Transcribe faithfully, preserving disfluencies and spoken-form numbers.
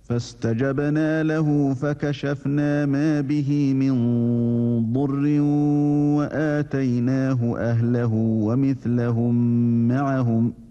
فاستجبنا له فكشفنا ما به من ضر وآتيناه أهله ومثلهم معهم